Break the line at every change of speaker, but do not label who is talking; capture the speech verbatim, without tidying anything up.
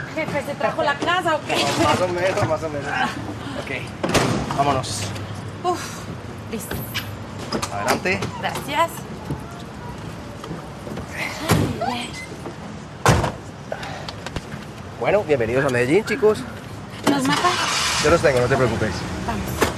Jefe, ¿se trajo la casa o qué?
Más o menos, más o menos. Ok, vámonos.
Uf, listo.
Adelante.
Gracias.
Bueno, bienvenidos a Medellín, chicos.
¿Nos mata?
Yo los tengo, no te preocupes.
Vamos.